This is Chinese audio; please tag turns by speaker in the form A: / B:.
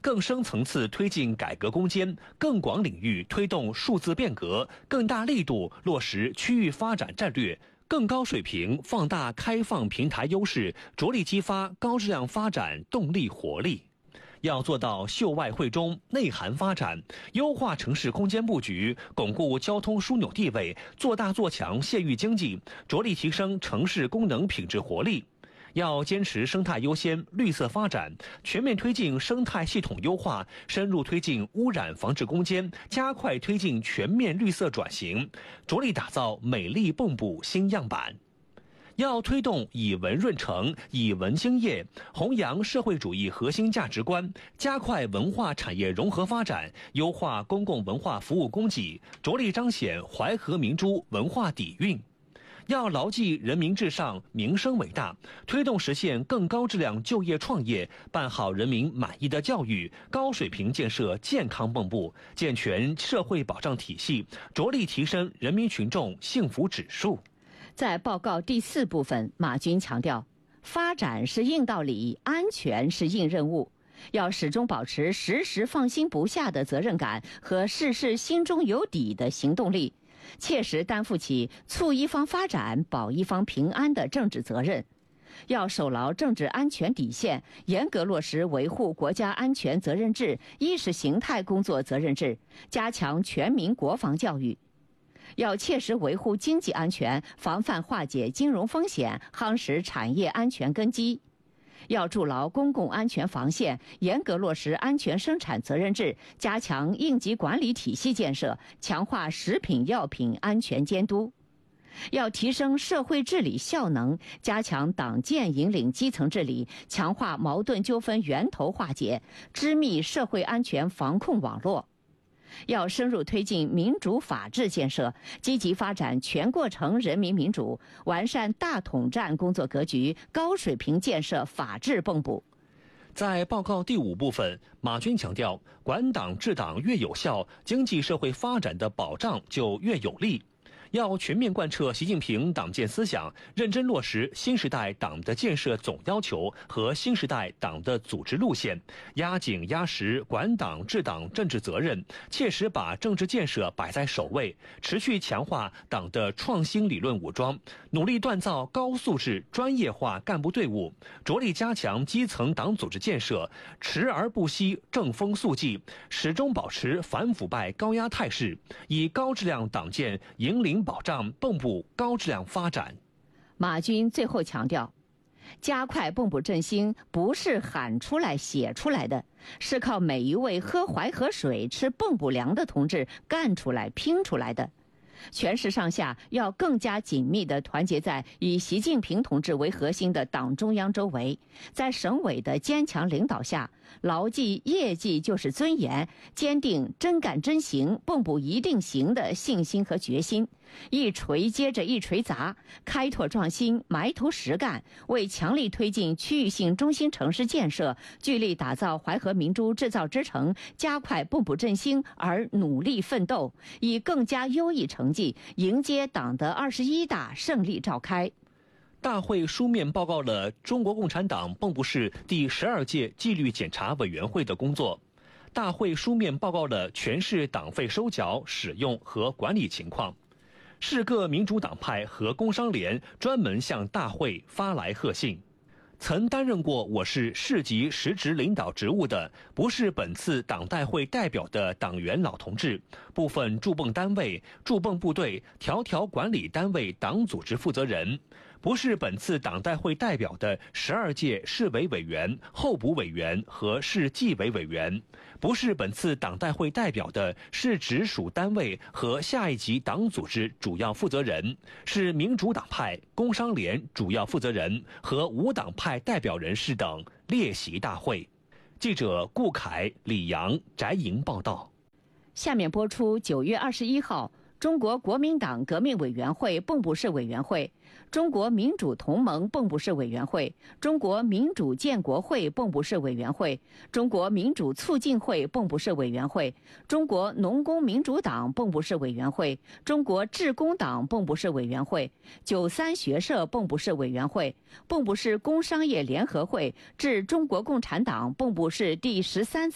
A: 更深层次推进改革攻坚，更广领域推动数字变革，更大力度落实区域发展战略，更高水平放大开放平台优势，着力激发高质量发展动力活力。要做到秀外慧中、内涵发展，优化城市空间布局，巩固交通枢纽地位，做大做强县域经济，着力提升城市功能品质活力。要坚持生态优先、绿色发展，全面推进生态系统优化，深入推进污染防治攻坚，加快推进全面绿色转型，着力打造美丽蚌埠新样板。要推动以文润城、以文兴业，弘扬社会主义核心价值观，加快文化产业融合发展，优化公共文化服务供给，着力彰显淮河明珠文化底蕴。要牢记人民至上、民生伟大，推动实现更高质量就业创业，办好人民满意的教育，高水平建设健康蚌埠，健全社会保障体系，着力提升人民群众幸福指数。
B: 在报告第4部分，马军强调，发展是硬道理，安全是硬任务，要始终保持时时放心不下的责任感和事事心中有底的行动力，切实担负起促一方发展、保一方平安的政治责任。要守牢政治安全底线，严格落实维护国家安全责任制、意识形态工作责任制，加强全民国防教育。要切实维护经济安全，防范化解金融风险，夯实产业安全根基。要筑牢公共安全防线，严格落实安全生产责任制，加强应急管理体系建设，强化食品药品安全监督。要提升社会治理效能，加强党建引领基层治理，强化矛盾纠纷源头化解，织密社会安全防控网络。要深入推进民主法治建设，积极发展全过程人民民主，完善大统战工作格局，高水平建设法治蚌埠。
A: 在报告第5部分，马军强调，管党治党越有效，经济社会发展的保障就越有力。要全面贯彻习近平党建思想，认真落实新时代党的建设总要求和新时代党的组织路线，压紧压实管党治党政治责任，切实把政治建设摆在首位，持续强化党的创新理论武装，努力锻造高素质专业化干部队伍，着力加强基层党组织建设，持而不息正风肃纪，始终保持反腐败高压态势，以高质量党建引领保障蚌埠高质量发展。
B: 马军最后强调，加快蚌埠振兴不是喊出来写出来的，是靠每一位喝淮河水、吃蚌埠粮的同志干出来、拼出来的。全市上下要更加紧密地团结在以习近平同志为核心的党中央周围，在省委的坚强领导下，牢记业绩就是尊严，坚定真干真行、蚌埠一定行的信心和决心，一锤接着一锤砸，开拓创新，埋头实干，为强力推进区域性中心城市建设、聚力打造淮河明珠制造之城、加快蚌埠振兴而努力奋斗，以更加优异成绩迎接党的21大胜利召开。
A: 大会书面报告了中国共产党蚌埠市第12届纪律检查委员会的工作。大会书面报告了全市党费收缴、使用和管理情况。市各民主党派和工商联专门向大会发来贺信。曾担任过我市市级实职领导职务的，不是本次党代会代表的党员老同志，部分驻蚌单位、驻蚌部队、条条管理单位党组织负责人，不是本次党代会代表的12届市委委员、候补委员和市纪委委员，不是本次党代会代表的市直属单位和下一级党组织主要负责人，是民主党派、工商联主要负责人和无党派代表人士等列席大会。记者顾凯、李阳、翟莹报道。
B: 下面播出9月21号中国国民党革命委员会蚌埠市委员会、中国民主同盟蚌埠市委员会、中国民主建国会蚌埠市委员会、中国民主促进会蚌埠市委员会、中国农工民主党蚌埠市委员会、中国致公党蚌埠市委员会、93学社蚌埠市委员会、蚌埠市工商业联合会致中国共产党蚌埠市第13次